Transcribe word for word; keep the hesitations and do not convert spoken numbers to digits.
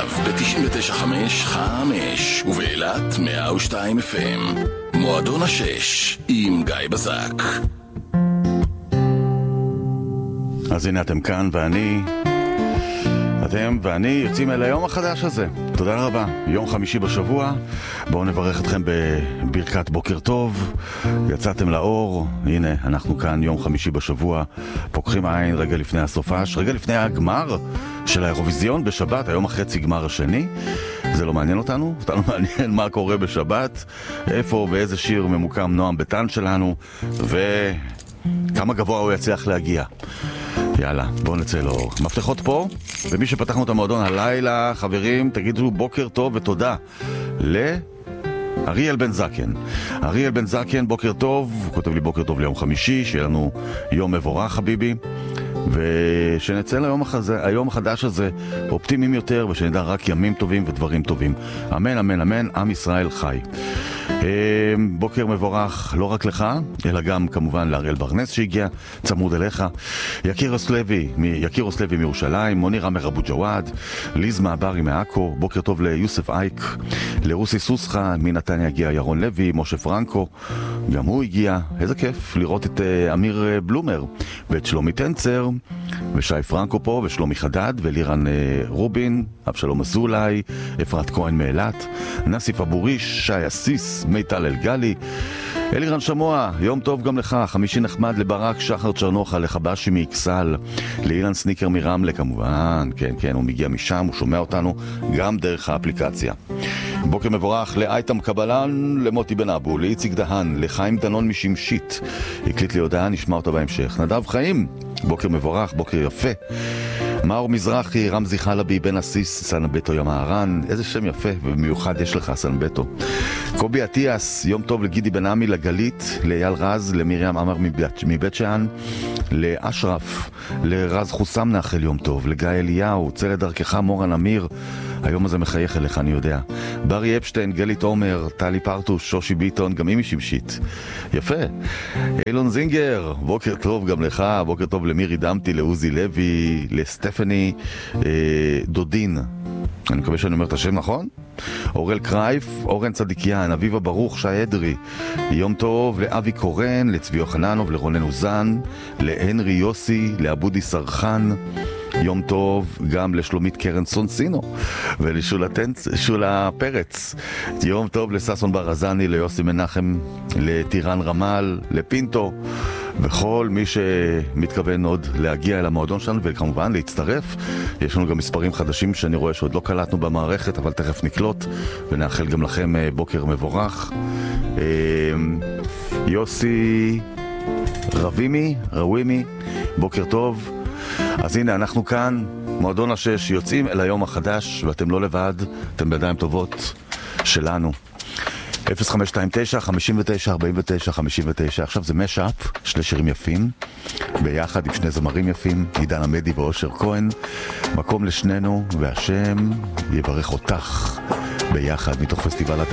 ב-תשעים ותשע חמש חמש ובאילת מאה ושתיים אף אם. מועדון השש עם גיא בזק. אז הנה אתם כאן ואני אתם ואני יוצאים אל היום החדש הזה. תודה רבה. יום חמישי בשבוע. בואו נברך אתכם בברכת בוקר טוב. יצאתם לאור. הנה, אנחנו כאן יום חמישי בשבוע. פוקחים העין רגע לפני הסופש, רגע לפני הגמר של האירוויזיון בשבת, היום החצי גמר השני. זה לא מעניין אותנו. אותנו מעניין מה קורה בשבת, איפה ואיזה שיר ממוקם נועם ביטן שלנו, וכמה גבוה הוא יצליח להגיע. יאללה, בואו נצא לאור. מפתחות פה, ומי שפתחנו את המועדון הלילה, חברים, תגידו בוקר טוב ותודה לאריאל בן זקן. אריאל בן זקן, בוקר טוב, הוא כותב לי בוקר טוב ליום חמישי, שיהיה לנו יום מבורך חביבי, ושנצא ליום החזה, היום החדש הזה אופטימיים יותר, ושנדע רק ימים טובים ודברים טובים. אמן, אמן, אמן, עם ישראל חי. בוקר מבורך לא רק לך, אלא גם כמובן לאריאל ברנס שהגיע צמוד אליך, יקיר אוסלבי, יקיר אוסלבי מירושלים, מוני רמר אבו ג'וואד, ליז מעברי מעכו, בוקר טוב ליוסף אייק, לרוסי סוסחה, מנתניה הגיע ירון לוי, משה פרנקו, גם הוא הגיע. איזה כיף לראות את uh, אמיר uh, בלומר ואת שלומי טנצר ושי פרנקו פה ושלומי חדד ולירן uh, רובין, אבשלום אזולאי, אפרת כהן מאילת, נסיף אבוריש, שי אסיס, מיטל אלגלי, אלירן שמוע, יום טוב גם לך, חמישי נחמד לברק שחר צ'רנוחה, לחבשי מאקסל, לאילן סניקר מרמלה כמובן, כן כן, הוא מגיע משם, הוא שומע אותנו גם דרך האפליקציה. בוקר מבורך לאייטם קבלן, למוטי בן אבו, לאיציק דהן, לחיים דנון משמשית, הקליט לי הודעה, נשמע אותה בהמשך. נדב חיים, בוקר מבורך, בוקר יפה. מאור מזרחי, רמזי חלבי, בן אסיס, סנבטו ים הערן, איזה שם יפה ובמיוחד יש לך סנבטו. קובי עטיאס, יום טוב לגידי בן עמי, לגלית, לאייל רז, למרים עמר מבית, מבית שען, לאשרף, לרז חוסם נאחל יום טוב, לגיא אליהו, צא לדרכך מורן אמיר, היום הזה מחייך אליך אני יודע, ברי אפשטיין, גלית עומר, טלי פרטוש, שושי ביטון, גם היא משמשית, יפה. אילון זינגר, בוקר טוב גם לך, בוקר טוב למירי דמתי, לעוזי לוי, לסטפני אה, דודין, אני מקווה שאני אומר את השם נכון, אורל קרייף, אורן צדיקיאן, אביבה ברוך, שי אדרי, יום טוב לאבי קורן, לצבי יוחננוב, לרונן אוזן, להנרי יוסי, לאבודי סרחן, יום טוב גם לשלומית קרן סונסינו ולשולה פרץ, יום טוב לססון ברזני, ליוסי מנחם, לטירן רמל, לפינטו, וכל מי שמתכוון עוד להגיע אל המועדון שלנו וכמובן להצטרף. יש לנו גם מספרים חדשים שאני רואה שעוד לא קלטנו במערכת, אבל תכף נקלוט ונאחל גם לכם בוקר מבורך. יוסי רבימי, רווימי, בוקר טוב. אז הנה אנחנו כאן, מועדון השש, יוצאים אל היום החדש ואתם לא לבד, אתם בידיים טובות שלנו. אפס חמש שתיים תשע חמש תשע ארבע תשע חמש תשע. עכשיו זה משאפ, שני שירים יפים ביחד עם שני זמרים יפים, עידן עמדי ואושר כהן, מקום לשנינו והשם יברך אותך, ביחד מתוך פסטיבל